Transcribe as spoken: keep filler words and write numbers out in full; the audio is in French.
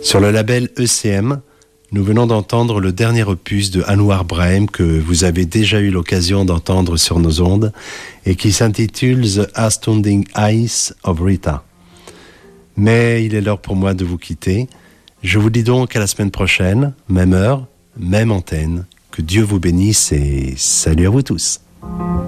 Sur le label E C M, nous venons d'entendre le dernier opus de Anouar Brahim que vous avez déjà eu l'occasion d'entendre sur nos ondes et qui s'intitule The Astounding Eyes of Rita. Mais il est l'heure pour moi de vous quitter. Je vous dis donc à la semaine prochaine, même heure, même antenne. Que Dieu vous bénisse et salut à vous tous.